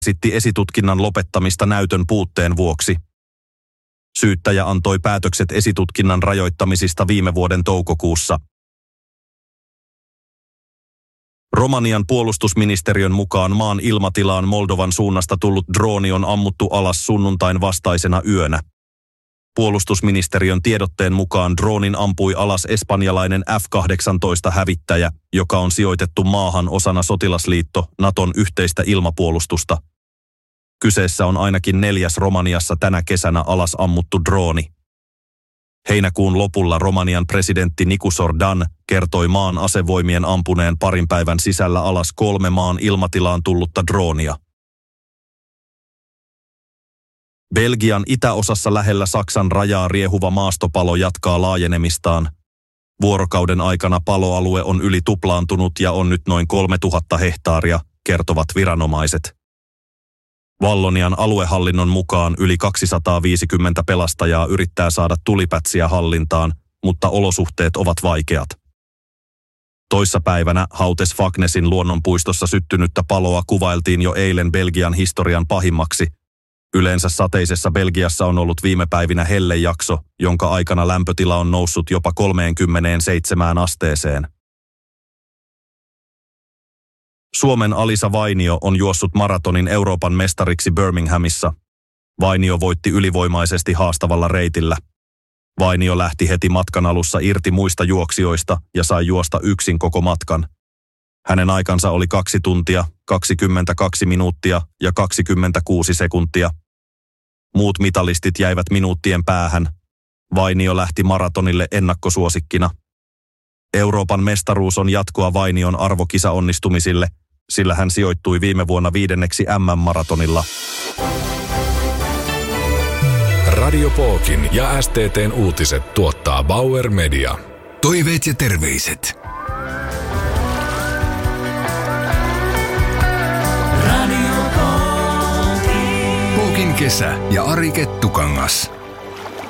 esitti esitutkinnan lopettamista näytön puutteen vuoksi. Syyttäjä antoi päätökset esitutkinnan rajoittamisista viime vuoden toukokuussa. Romanian puolustusministeriön mukaan maan ilmatilaan Moldovan suunnasta tullut drooni on ammuttu alas sunnuntain vastaisena yönä. Puolustusministeriön tiedotteen mukaan droonin ampui alas espanjalainen F-18-hävittäjä, joka on sijoitettu maahan osana sotilasliitto Naton yhteistä ilmapuolustusta. Kyseessä on ainakin 4. Romaniassa tänä kesänä alas ammuttu drooni. Heinäkuun lopulla Romanian presidentti Nicu Sordan kertoi maan asevoimien ampuneen parin päivän sisällä alas 3 maan ilmatilaan tullutta droonia. Belgian itäosassa lähellä Saksan rajaa riehuva maastopalo jatkaa laajenemistaan. Vuorokauden aikana paloalue on yli tuplaantunut ja on nyt noin 3000 hehtaaria, kertovat viranomaiset. Vallonian aluehallinnon mukaan yli 250 pelastajaa yrittää saada tulipätsiä hallintaan, mutta olosuhteet ovat vaikeat. Toissapäivänä Hautes-Fagnesin luonnonpuistossa syttynyttä paloa kuvailtiin jo eilen Belgian historian pahimmaksi. Yleensä sateisessa Belgiassa on ollut viime päivinä hellejakso, jonka aikana lämpötila on noussut jopa 37 asteeseen. Suomen Alisa Vainio on juossut maratonin Euroopan mestariksi Birminghamissa. Vainio voitti ylivoimaisesti haastavalla reitillä. Vainio lähti heti matkan alussa irti muista juoksijoista ja sai juosta yksin koko matkan. Hänen aikansa oli 2 tuntia, 22 minuuttia ja 26 sekuntia. Muut mitalistit jäivät minuuttien päähän. Vainio lähti maratonille ennakkosuosikkina. Euroopan mestaruus on jatkoa Vainion arvokisaonnistumisille, sillä hän sijoittui viime vuonna 5. MM-maratonilla. Radio Pookin ja STT:n uutiset tuottaa Bauer Media. Toiveet ja terveiset. Radio Pookin kesä ja Ari Kettukangas.